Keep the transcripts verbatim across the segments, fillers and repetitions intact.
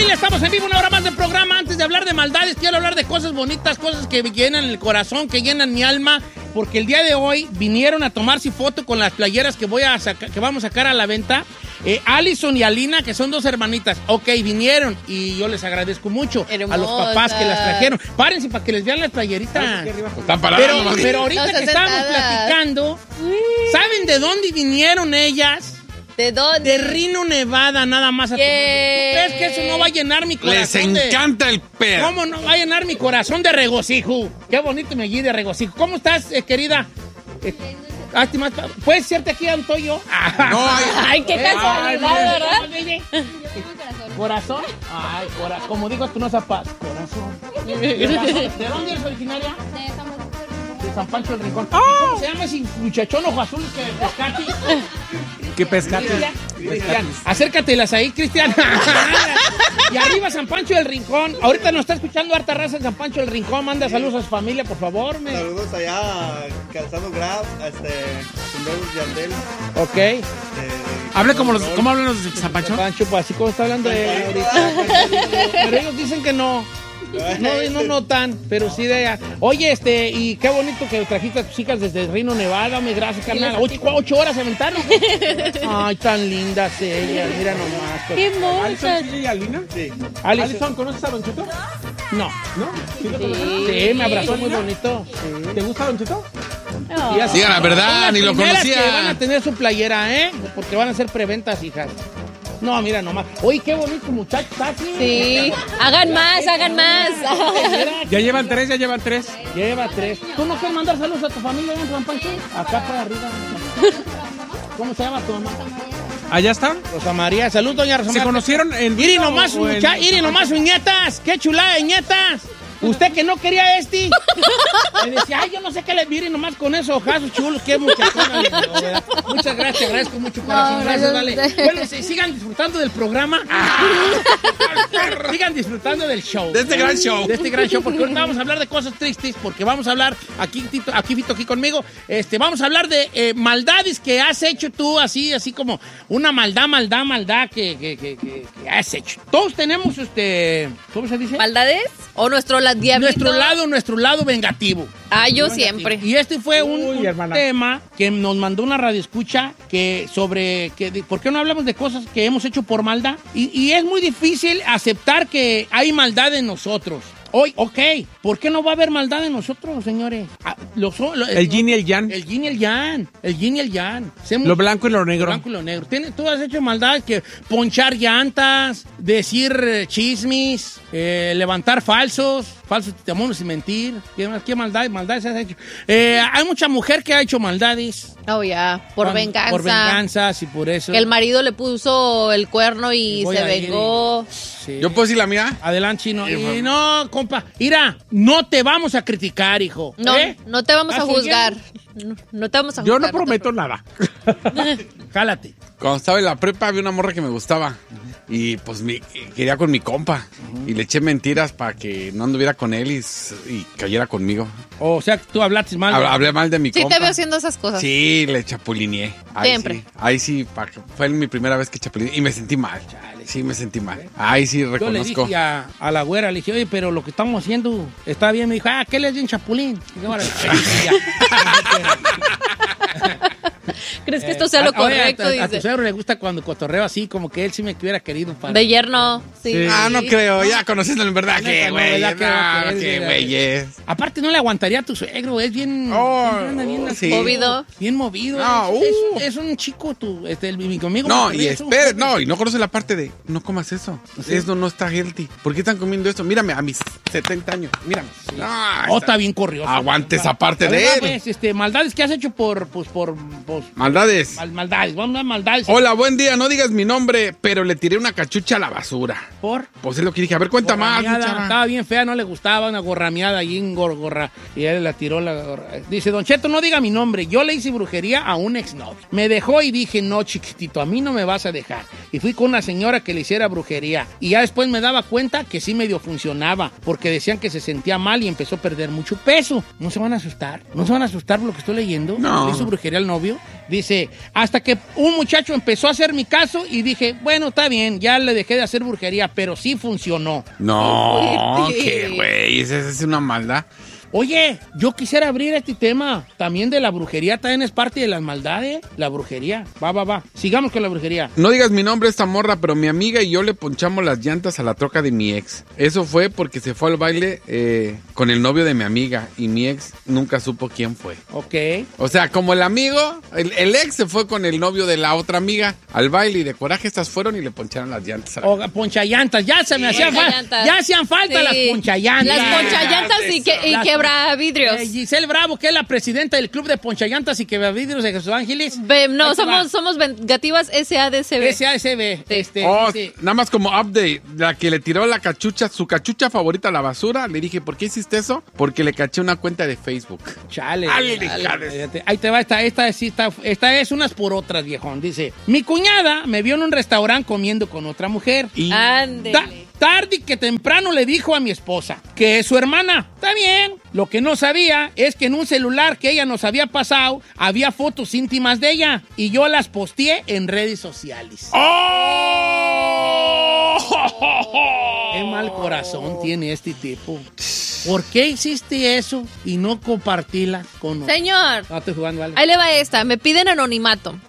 familia, estamos en vivo, una hora más de programa. Antes de hablar de maldades, quiero hablar de cosas bonitas, cosas que llenan el corazón, que llenan mi alma, porque el día de hoy vinieron a tomarse foto con las playeras que voy a saca, que vamos a sacar a la venta. Eh, Allison y Alina, que son dos hermanitas, ok, vinieron y yo les agradezco mucho. Hermosas. A los papás que las trajeron. Párense para que les vean las playeritas. Están paradas. Pero, pero ahorita No, que estábamos sentadas. platicando, ¿saben de dónde vinieron ellas? ¿De dónde? De Reno, Nevada, nada más. A ¿Qué? ¿Tú crees que eso no va a llenar mi corazón? Les de- encanta el perro. ¿Cómo no va a llenar mi corazón de regocijo? Qué bonito me guía de regocijo. ¿Cómo estás, eh, querida? Eh, lástima, ¿puedes serte aquí, Antonio? No, ay, Ay, qué casualidad, ¿verdad? ¿Corazón? Ay, cora como digo, tú no zapas. Corazón. ¿De dónde eres originaria? De San Pancho del Rincón. ¿Cómo se llama ese muchachón ojo azul que pescati? ¿Qué pescate? Cristian, acércatelas ahí, Cristian. Y arriba San Pancho del Rincón. Ahorita nos está escuchando harta raza en San Pancho del Rincón. Manda saludos a su familia, por favor. Me... Saludos allá, Calzado Grab, este, Senderos de Andel. Ok. Este, Hable como los, ¿cómo hablan los de San Pancho? San Pancho, pues así como está hablando de él ahorita. Pero ellos dicen que no. No, no notan, pero sí de allá. Oye, este, y qué bonito que trajiste a tus hijas desde Reno, Nevada. Mi gracias, carnal. Ocho, ocho horas se aventaron. Ay, tan lindas ellas. Mira nomás. pues. ¡Qué mocha! ¿Y Alina? Sí. Alison. Alison, ¿conoces a Don Cheto? No. ¿No? ¿Sí lo conoces? Sí, me abrazó muy bonito. Sí. ¿Te gusta Don Cheto? Y así- Diga la verdad, son las ni lo primeras conocía. que van a tener su playera, ¿eh? Porque van a ser preventas, hijas. No, mira nomás. Oye, qué bonito muchacho está aquí. Sí. Hagan más, hagan más. Ya llevan tres, ya llevan tres. Lleva tres. ¿Tú no quieres mandar saludos a tu familia en San Pancho? Acá para arriba. ¿Cómo se llama tu mamá? ¿Allá están? Rosa María. Salud, doña Rosa ¿Se María. conocieron en Iri Reno nomás, o en- mucha, Iri nomás, sus nietas. Qué chulada de nietas. Usted que no quería este. Me decía, ay, yo no sé qué le mire nomás con esos ojazos chulos. Qué muchachona. le digo, ¿verdad? Muchas gracias, agradezco mucho, corazón. No, Gracias, gracias. vale. Bueno, sí, sigan disfrutando del programa. Sigan disfrutando del show. De este gran show. De este gran show, porque ahorita vamos a hablar de cosas tristes, porque vamos a hablar, aquí, Tito, aquí Vito, aquí conmigo, este, vamos a hablar de eh, maldades que has hecho tú, así, así como una maldad, maldad, maldad que, que, que, que, que has hecho. Todos tenemos, este, ¿cómo se dice? ¿Maldades? ¿O nuestro la diablito? Nuestro lado, nuestro lado vengativo. Ah, yo siempre. Y este fue un, Uy, un hermana. tema que nos mandó una radioescucha que sobre que de- ¿por qué no hablamos de cosas que hemos hecho por maldad? Y, y es muy difícil aceptar que hay maldad en nosotros. Hoy, ok, ¿por qué no va a haber maldad en nosotros, señores? Ah, lo son- lo- El yin y el yang. El yin y el yang. El yin y el yang. Hacemos- Lo blanco y lo negro. Lo blanco y lo negro. Tienes- Tú has hecho maldad que ponchar llantas, decir eh, chismes, eh, levantar falsos, falsos testimonios y mentir. ¿Qué, más- qué maldad, maldades has hecho? Eh, hay mucha mujer que ha hecho maldades. Oh, ya. Por Cuando- venganza. Por venganzas y por eso. Que el marido le puso el cuerno y Voy se a ir vengó. Sí. ¿Yo puedo decir la mía? Adelante, Chino. Sí, Y fam- no, compa. Mira, no te vamos a criticar, hijo. No, ¿eh? no te vamos a ¿Estás juzgar. No, no te vamos a Yo juzgar. no te prometo nada. Jálate. Cuando estaba en la prepa había una morra que me gustaba. Y pues mi- quería con mi compa. Y le eché mentiras para que no anduviera con él y, s- y cayera conmigo. O sea, que tú hablaste mal. de- Hab- Hablé mal de mi Sí, compa. te veo haciendo esas cosas. Sí, le chapulineé. Ahí Siempre. Sí, ahí sí, pa- fue mi primera vez que chapulineé. Y me sentí mal. Sí, me sentí mal. Ahí sí Yo le reconozco. dije a, a la güera, le dije, oye, pero lo que estamos haciendo está bien. Me dijo, ah, ¿qué le hacen chapulín? Y yo, "Ahora, ¿Crees que esto sea lo Eh, oye, correcto? A, a, a tu Dice. suegro le gusta cuando cotorreo así, como que él sí me hubiera querido para... De yerno. Sí. Ah, no creo. Ya conociéndolo en verdad. Neta, Qué no, güey. ¿verdad que va a querer, Qué mira? güeyes. Aparte no le aguantaría a tu suegro, es bien... Oh, siempre anda bien oh, así, sí. Movido. Bien movido. No, es, es uh. un- es un chico, tu, este, el, mi conmigo. No, me y corrió, es un espere, joven. no, y no conoce la parte de no comas eso. Eso no está healthy. ¿Por qué están comiendo esto? Mírame, a mis setenta años. Mírame. No, Oh, está bien corrioso. Aguante esa parte A de ver, él. pues, este, maldades que has hecho por, pues, por, pues, Maldades. mal- maldades, vamos a maldades. Hola, buen día. No digas mi nombre, pero le tiré una cachucha a la basura. Por... Pues es lo que dije. A ver, cuenta más, mi Gorrameada, chava. estaba bien fea, no le gustaba, una gorrameada allí en gor- gorra. Y él la tiró la gorra. Dice, Don Cheto, no diga mi nombre. Yo le hice brujería a un exnovio. Me dejó y dije, no, chiquitito, a mí no me vas a dejar. Y fui con una señora que le hiciera brujería. Y ya después me daba cuenta que sí medio funcionaba. Porque decían que se sentía mal y empezó a perder mucho peso. ¿No se van a asustar? ¿No se van a asustar por lo que estoy leyendo? No. ¿Le hizo brujería al novio? Dice, hasta que un muchacho empezó a hacer mi caso y dije, bueno, está bien, ya le dejé de hacer brujería, pero sí funcionó. No, Fuerte. qué güey, esa esa es una maldad. Oye, yo quisiera abrir este tema también de la brujería, también es parte de las maldades, la brujería. Va, va, va. Sigamos con la brujería. No digas mi nombre esta morra, pero mi amiga y yo le ponchamos las llantas a la troca de mi ex. Eso fue porque se fue al baile eh, con el novio de mi amiga y mi ex nunca supo quién fue. Ok. O sea, como el amigo, el, el ex se fue con el novio de la otra amiga al baile y de coraje estas fueron y le poncharon las llantas a la... O ponchallantas, ya se me hacían falta. Ponchallantas. Ya hacían falta Sí. las ponchallantas. Las ponchallantas y, que, y Las- quebravidrios. Eh, Giselle Bravo, que es la presidenta del Club de Ponchallantas y Quebravidrios de Jesús Ángeles. Ve- no, Ahí te va. somos, somos vengativas S A D C B. S A S B. Este, Oh, dice, nada más como update, la que le tiró la cachucha, su cachucha favorita a la basura, le dije, ¿por qué hiciste eso? Porque le caché una cuenta de Facebook. chale. Dale, Dale, jales. fíjate. Ahí te va, esta, esta, sí está- esta es unas por otras, viejón. Dice, mi cuñada me vio en un restaurante comiendo con otra mujer. Y Ta- Ándele. tarde que temprano le dijo a mi esposa que es su hermana. Está bien. Lo que no sabía es que en un celular que ella nos había pasado había fotos íntimas de ella y yo las posteé en redes sociales. ¡Oh! Qué mal corazón tiene este tipo. ¿Por qué hiciste eso y no compartirla con nosotros? Señor, No estoy jugando, vale. ahí le va esta. Me piden anonimato.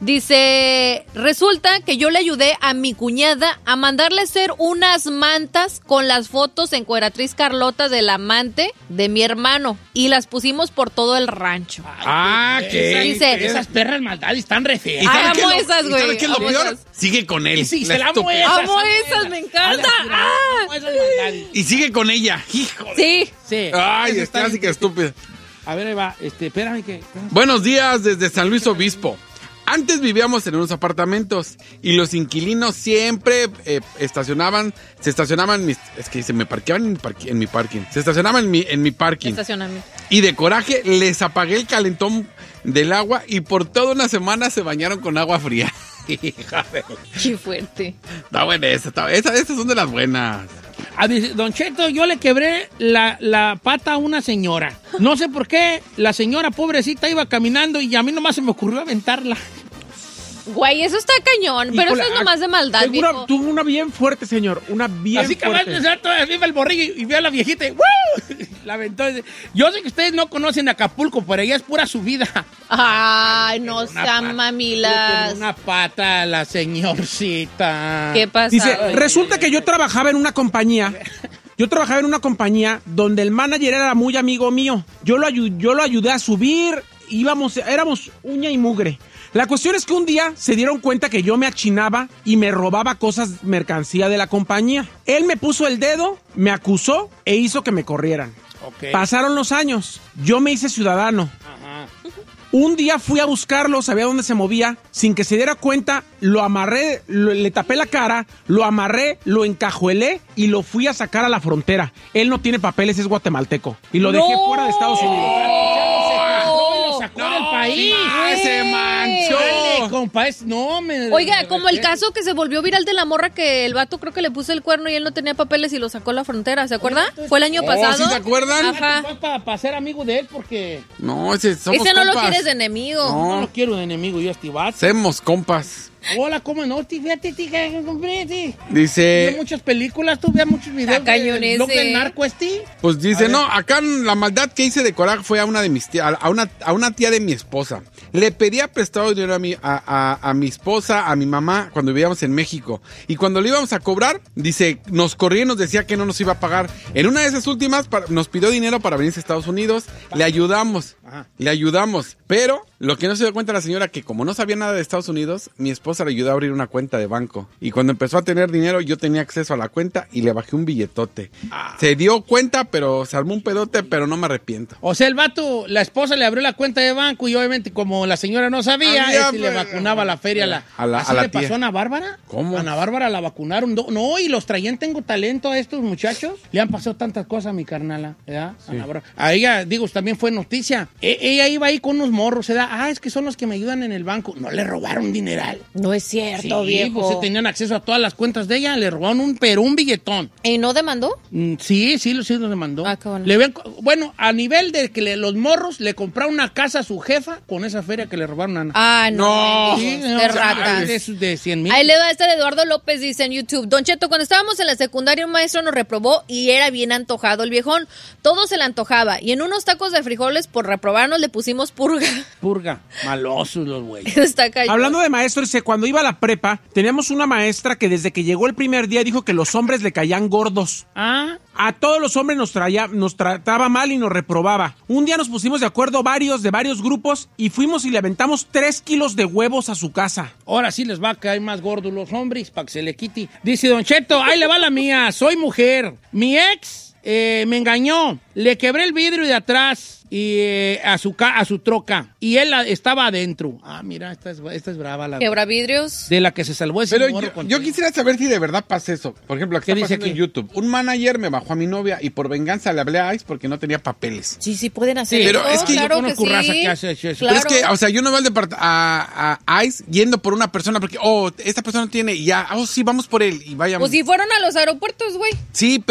Dice, resulta que yo le ayudé a mi cuñada a mandarle hacer unas mantas con las fotos en Cueratriz Carlota del amante de mi hermano y las pusimos por todo el rancho. Ah, ¿qué? Dice- Esas perras maldades están re feas. ¿Y sabes Amo qué es lo- esas, y güey, ¿Sabes qué es lo amo peor? esas. Sigue con él. Y sí, la se la amo estúpida. esas. Amo esas, me encanta. Ah. Amo esas maldades. Y sigue con ella. Hijo de... Sí. Sí. Ay, Eso es está clásica bien. estúpida. A ver, ahí va. Este, espérame que... Buenos días desde San Luis Obispo. Antes vivíamos en unos apartamentos y los inquilinos siempre eh, estacionaban, se estacionaban, en mis, es que se me parqueaban en mi, parque- en mi parking, se estacionaban en mi, en mi parking. Estacionamiento. Y de coraje les apagué el calentón del agua y por toda una semana se bañaron con agua fría. Hija de- Qué fuerte. Está buena esa, está, esa, esas son de las buenas. Ah, dice, Don Cheto, yo le quebré la, la pata a una señora. No sé por qué, la señora pobrecita iba caminando y a mí nomás se me ocurrió aventarla. Güey, eso está cañón, pero Híjole, eso es nomás de maldad, Tengo una- viejo. tuvo una bien fuerte, señor. Una bien Así que va a fuerte. empezar todo arriba el borrillo y, y ve a la viejita y ¡woo! La aventó. Yo sé que ustedes no conocen Acapulco, pero allá es pura subida. Ay, no Una sean pata. mamilas. Una pata a la señorcita. ¿Qué pasa? Dice, güey? resulta que yo trabajaba en una compañía. Yo trabajaba en una compañía donde el manager era muy amigo mío. Yo lo, ayu- yo lo ayudé a subir, íbamos, éramos uña y mugre. La cuestión es que un día se dieron cuenta que yo me achinaba y me robaba cosas, mercancía de la compañía. Él me puso el dedo, me acusó e hizo que me corrieran. Ok. Pasaron los años, yo me hice ciudadano. Ajá. Un día fui a buscarlo, sabía dónde se movía, sin que se diera cuenta, lo amarré, lo- le tapé la cara, lo amarré, lo encajuelé y lo fui a sacar a la frontera. Él no tiene papeles, es guatemalteco. Y lo dejé ¡No! fuera de Estados Unidos. Lo sacó del país. ¡Ay, se manchó! Dale, compa, es- no me... Oiga, como el caso que se volvió viral de la morra que el vato creo que le puso el cuerno y él no tenía papeles y lo sacó a la frontera, ¿se acuerda? Fue el año Oh, pasado. ¿sí se acuerdan? Ajá. Para ser amigo de él porque No, ese somos Ese no lo compas. quieres de enemigo. no lo quiero de enemigo yo a este vato. Somos compas. Hola, ¿cómo no? Ti- Fíjate, ti, que- hombre, ti. Dice... Vi muchas películas, tú veas muchos videos Está cañón del blog ese. del narco este. Pues dice, A ver. no, acá la maldad que hice de coraje fue a una de mis tías, a una, a una tía de mi esposa. Le pedía prestado dinero a mi, a, a, a mi esposa, a mi mamá, cuando vivíamos en México. Y cuando le íbamos a cobrar, dice, nos corría y nos decía que no nos iba a pagar. En una de esas últimas, para- nos pidió dinero para venirse a Estados Unidos. Le ayudamos, Ajá. le ayudamos. Pero lo que no se dio cuenta la señora, que como no sabía nada de Estados Unidos, mi esposa le ayudó a abrir una cuenta de banco. Y cuando empezó a tener dinero, yo tenía acceso a la cuenta y le bajé un billetote. Se dio cuenta, pero se armó un pedote, pero no me arrepiento. O sea, el vato, la esposa le abrió la cuenta de banco y obviamente como la señora no sabía, Había, este le pues, vacunaba la feria a la... a la- ¿Así a la le pasó tía. a Ana Bárbara? ¿Cómo? A Ana Bárbara la vacunaron. do- No, y los traían Tengo Talento a estos muchachos. Le han pasado tantas cosas a mi carnala, ¿verdad? Ana Bárbara. A ella, digo, también fue noticia E- ella iba ahí con unos morros, se da, ah, es que son los que me ayudan en el banco. No le robaron dineral. No es cierto, Sí, viejo. pues se tenían acceso a todas las cuentas de ella, le robaron un pero un billetón. ¿Y no demandó? Mm, Sí, sí, lo- sí lo demandó. Ah, qué bueno. Le habían co- bueno, a nivel de que le- los morros le compraron una casa a su jefa con esa feria que le robaron a Ana. Ah, no. No. Sí, hijos no, de o sea, ratas. de, esos de cien mil. Ahí le da este de Eduardo López, dice en YouTube. Don Cheto, cuando estábamos en la secundaria, un maestro nos reprobó y era bien antojado el viejón. Todo se le antojaba. Y en unos tacos de frijoles, por reprobarnos, le pusimos purga. Purga. Malosos los güeyes. Está cayendo. Hablando de maestros, dice, cuando iba a la prepa, teníamos una maestra que desde que llegó el primer día dijo que los hombres le caían gordos. Ah, A todos los hombres nos traía, nos trataba mal y nos reprobaba. Un día nos pusimos de acuerdo varios de varios grupos y fuimos y le aventamos tres kilos de huevos a su casa. ahora sí les va a caer más gordos los hombres para que se le quite. Dice Don Cheto, ahí le va la mía, soy mujer. Mi ex eh, me engañó, le quebré el vidrio de atrás y eh, a su ca- a su troca y él ah, estaba adentro. Ah, mira, esta es, esta es brava la Quebra vidrios. de la que se salvó ese Pero morro yo, con- yo quisiera saber si de verdad pasa eso. Por ejemplo, aquí ¿Qué está dice pasando aquí? en YouTube. Un manager me bajó a mi novia y por venganza le hablé a Ice porque no tenía papeles. Sí, sí, pueden hacer Sí, eso. pero es que yo claro conozco que raza sí. que hace eso. Claro. Pero es que, o sea, yo no voy al depart- a, a Ice yendo por una persona porque, oh, esta persona no tiene y ya, oh, sí, vamos por él y vayamos. Pues si fueron a los aeropuertos, güey. Sí,